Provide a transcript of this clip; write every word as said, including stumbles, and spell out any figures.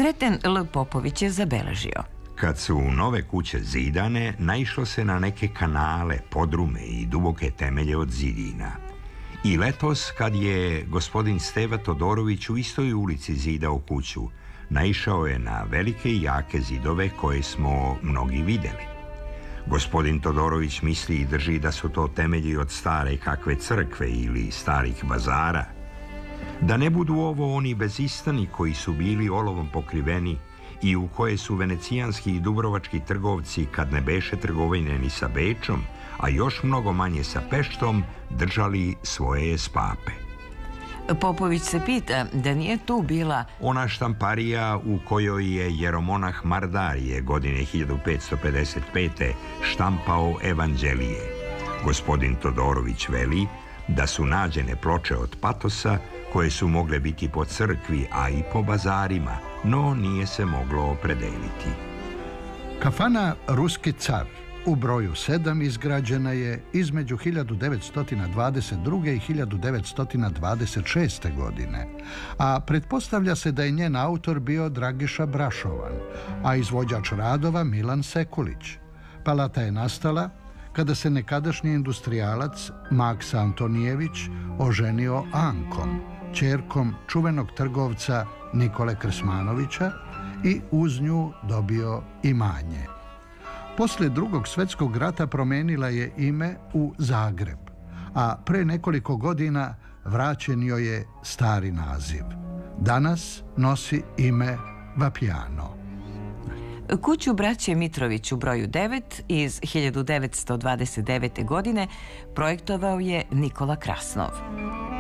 Sreten L. Popović je zabeležio: kad su nove kuće zidane, naišlo se na neke kanale, podrume i duboke temelje od zidina. I letos, kad je gospodin Steva Todorović u istoj ulici zidao kuću, naišao je na velike i jake zidove koje smo mnogi videli. Gospodin Todorović misli i drži da su to temelji od stare kakve crkve ili starih bazara. Da ne budu ovo oni bezistani koji su bili olovom pokriveni i u koje su venecijanski i dubrovački trgovci, kad ne beše trgovine ni sa Bečom, a još mnogo manje sa Peštom, držali svoje spape. Popović se pita da nije tu bila ona štamparija u kojoj je jeromonah Mardarije godine hiljadu petsto pedeset pete štampao evanđelije. Gospodin Todorović veli da su nađene ploče od patosa koje su mogle biti po crkvi, a i po bazarima, no nije se moglo opredeliti. Kafana Ruski car u broju sedam izgrađena je između hiljadu devetsto dvadeset druge. i hiljadu devetsto dvadeset šeste. godine, a pretpostavlja se da je njen autor bio Dragiša Brašovan, a izvođač radova Milan Sekulić. Palata je nastala kada se nekadašnji industrijalac Maksa Antonijević oženio Ankom, ćerkom čuvenog trgovca Nikole Krsmanovića, i uz nju dobio imanje. Poslije Drugog svjetskog rata promijenila je ime u Zagreb, a pre nekoliko godina vraćen joj je stari naziv. Danas nosi ime Vapiano. Kuću braće Mitrović u broju devet iz hiljadu devetsto dvadeset devete. godine projektovao je Nikola Krasnov.